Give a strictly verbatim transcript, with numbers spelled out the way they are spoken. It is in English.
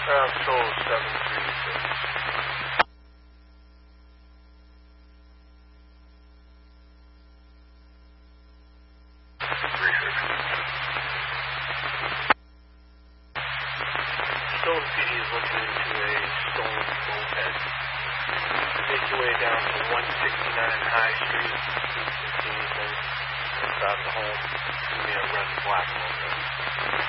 Uh, Soul seven three six. Stolen P D is looking into a stolen moped. Make your way down to one sixty-nine High Street, East Kingston, inside the home. Give me a red and black moped.